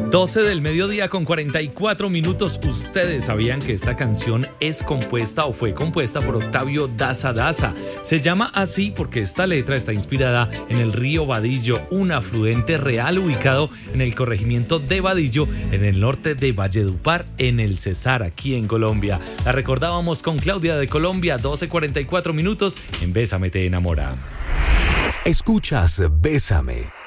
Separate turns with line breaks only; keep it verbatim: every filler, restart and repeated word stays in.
doce del mediodía con cuarenta y cuatro minutos. ¿Ustedes sabían que esta canción es compuesta o fue compuesta por Octavio Daza Daza? Se llama así porque esta letra está inspirada en el río Badillo, un afluente real ubicado en el corregimiento de Badillo, en el norte de Valledupar, en el Cesar, aquí en Colombia. La recordábamos con Claudia de Colombia, doce cuarenta y cuatro minutos, en Bésame te enamora.
Escuchas Bésame.